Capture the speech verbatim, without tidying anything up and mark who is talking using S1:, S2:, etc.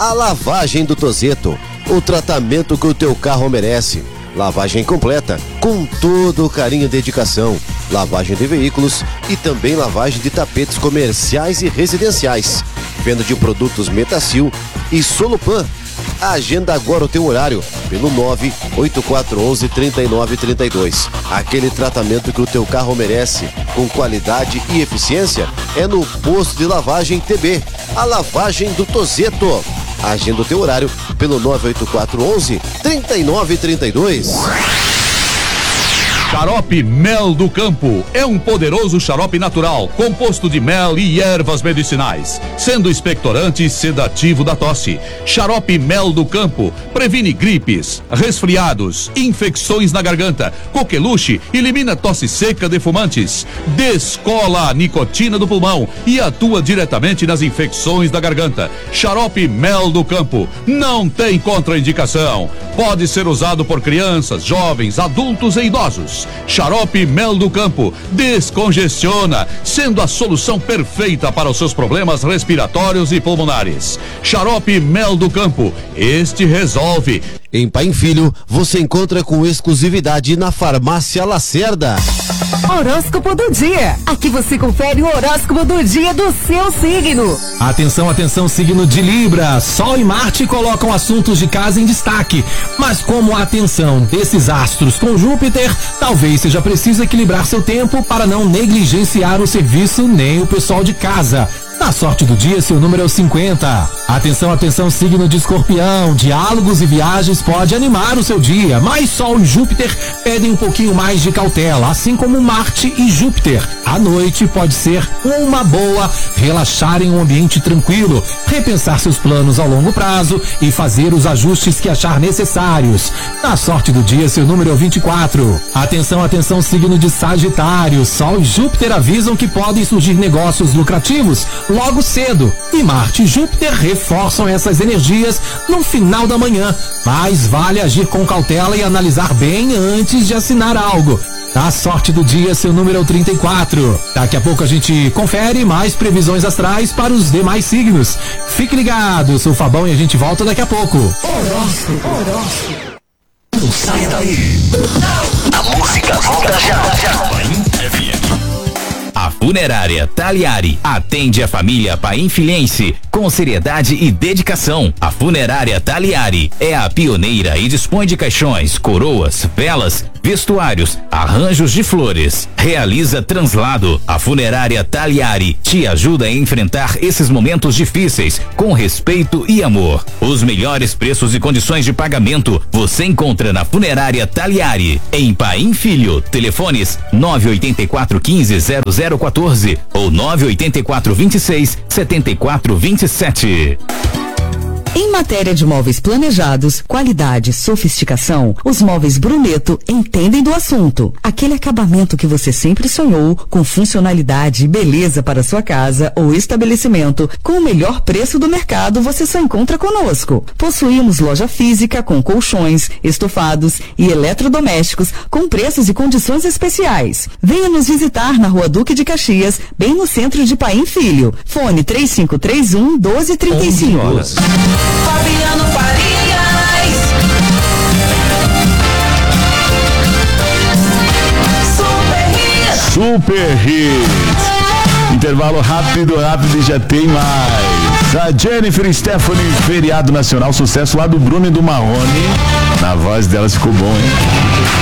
S1: A lavagem do Tozeto, o tratamento que o teu carro merece. Lavagem completa, com todo o carinho e dedicação. Lavagem de veículos e também lavagem de tapetes comerciais e residenciais. Venda de produtos Metacil e Solupan. Agenda agora o teu horário pelo nove oito quatro um um três nove três dois. Aquele tratamento que o teu carro merece, com qualidade e eficiência, é no Posto de Lavagem T B, a lavagem do Tozeto. Agenda o teu horário pelo nove oito quatro um um três nove três dois.
S2: Xarope Mel do Campo é um poderoso xarope natural, composto de mel e ervas medicinais, sendo expectorante e sedativo da tosse. Xarope Mel do Campo previne gripes, resfriados, infecções na garganta, coqueluche, elimina tosse seca de fumantes, descola a nicotina do pulmão e atua diretamente nas infecções da garganta. Xarope Mel do Campo não tem contraindicação. Pode ser usado por crianças, jovens, adultos e idosos. Xarope Mel do Campo descongestiona, sendo a solução perfeita para os seus problemas respiratórios e pulmonares. Xarope Mel do Campo, este resolve.
S1: Em Paim Filho, você encontra com exclusividade na Farmácia Lacerda.
S3: Horóscopo do dia. Aqui você confere o horóscopo do dia do seu signo.
S4: Atenção, atenção, signo de Libra. Sol e Marte colocam assuntos de casa em destaque. Mas como a atenção desses astros com Júpiter, talvez seja preciso equilibrar seu tempo para não negligenciar o serviço nem o pessoal de casa. Na sorte do dia, seu número é o cinquenta. Atenção, atenção, signo de Escorpião. Diálogos e viagens pode animar o seu dia, mas Sol e Júpiter pedem um pouquinho mais de cautela, assim como Marte e Júpiter. À noite pode ser uma boa relaxar em um ambiente tranquilo, repensar seus planos ao longo prazo e fazer os ajustes que achar necessários. Na sorte do dia, seu número é o vinte e quatro. Atenção, atenção, signo de Sagitário. Sol e Júpiter avisam que podem surgir negócios lucrativos logo cedo, e Marte e Júpiter reforçam essas energias no final da manhã, mas vale agir com cautela e analisar bem antes de assinar algo. A sorte do dia, seu número é o trinta e quatro. Daqui a pouco a gente confere mais previsões astrais para os demais signos. Fique ligado, eu sou o Fabão e a gente volta daqui a pouco.
S5: Horóscopo, horóscopo. Não sai daí. A música volta já, já. F M.
S6: A Funerária Taliari atende a família painfilhense com seriedade e dedicação. A Funerária Taliari é a pioneira e dispõe de caixões, coroas, velas, vestuários, arranjos de flores. Realiza translado. A Funerária Taliari te ajuda a enfrentar esses momentos difíceis com respeito e amor. Os melhores preços e condições de pagamento você encontra na Funerária Taliari, em Paim Filho. Telefones nove oito quatro um cinco zero zero um quatro ou nove oito quatro dois seis sete quatro dois sete.
S3: Em matéria de móveis planejados, qualidade e sofisticação, os móveis Bruneto entendem do assunto. Aquele acabamento que você sempre sonhou, com funcionalidade e beleza para sua casa ou estabelecimento, com o melhor preço do mercado, você só encontra conosco. Possuímos loja física com colchões, estofados e eletrodomésticos com preços e condições especiais. Venha nos visitar na Rua Duque de Caxias, bem no centro de Paim Filho. Fone três cinco três um, um dois três cinco.
S5: Fabiano Farias. Super Hits.
S7: Super Hits. Intervalo rápido, rápido e já tem mais. A Jennifer Stephanie, feriado nacional, sucesso lá do Bruno e do Marrone. Na voz dela ficou bom, hein?